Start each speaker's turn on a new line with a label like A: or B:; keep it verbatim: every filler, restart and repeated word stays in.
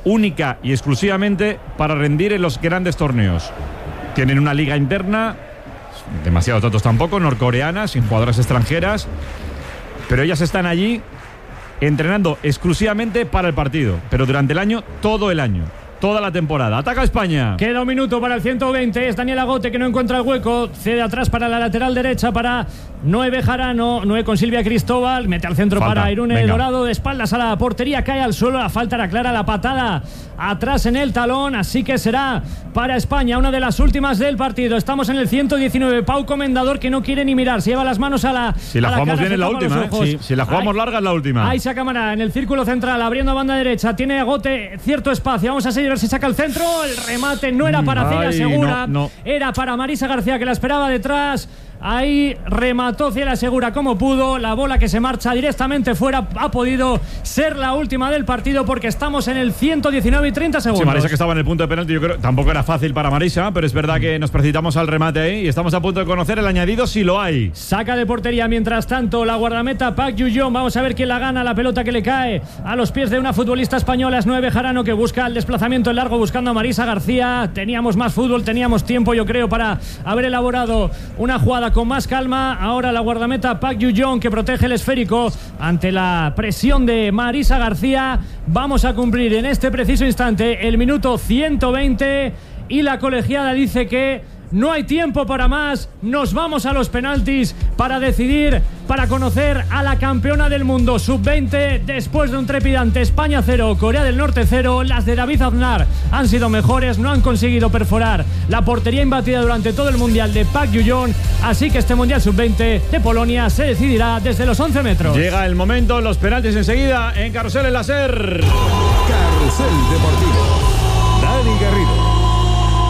A: única y exclusivamente para rendir en los grandes torneos. Tienen una liga interna, demasiado tontos tampoco, norcoreana, sin jugadoras extranjeras, pero ellas están allí entrenando exclusivamente para el partido, pero durante el año, todo el año, toda la temporada. Ataca España.
B: Queda un minuto para el ciento veinte. Es Daniel Agote que no encuentra el hueco. Cede atrás para la lateral derecha para Noé Bejarano. Noé con Silvia Cristóbal. Mete al centro falta. Para Irune Venga. Dorado. De espaldas a la portería. Cae al suelo. La falta era clara. La patada atrás en el talón. Así que será para España una de las últimas del partido. Estamos en el ciento diecinueve. Pau Comendador que no quiere ni mirar. Se lleva las manos a la.
A: Si la,
B: a la
A: jugamos
B: cara,
A: bien en la última. ¿eh? Si, si la jugamos Ahí, larga es la última.
B: Ahí se cámara en el círculo central. Abriendo a banda derecha. Tiene Agote cierto espacio. Vamos a seguir a ver si saca el centro. El remate no era para Celia Segura, no, no. Era para Marisa García que la esperaba detrás. Ahí remató Celia Segura como pudo. La bola que se marcha directamente fuera ha podido ser la última del partido porque estamos en el ciento diecinueve y treinta segundos.
A: Sí, Marisa que estaba en el punto de penalti, yo creo tampoco era fácil para Marisa, pero es verdad que nos precipitamos al remate ahí y estamos a punto de conocer el añadido si lo hay.
B: Saca de portería mientras tanto la guardameta Park Yu-Yeon. Vamos a ver quién la gana. La pelota que le cae a los pies de una futbolista española es Noé Bejarano que busca el desplazamiento en largo buscando a Marisa García. Teníamos más fútbol, teníamos tiempo yo creo para haber elaborado una jugada con más calma. Ahora la guardameta Park Yu-Yeon que protege el esférico ante la presión de Marisa García. Vamos a cumplir en este preciso instante el minuto ciento veinte y la colegiada dice que no hay tiempo para más. Nos vamos a los penaltis para decidir, para conocer a la campeona del mundo sub veinte después de un trepidante España cero, Corea del Norte cero. Las de David Aznar han sido mejores, no han conseguido perforar la portería imbatida durante todo el mundial de Park Yu-Yeon, así que este mundial sub veinte de Polonia se decidirá desde los once metros.
A: Llega el momento, los penaltis enseguida en Carrusel El Láser.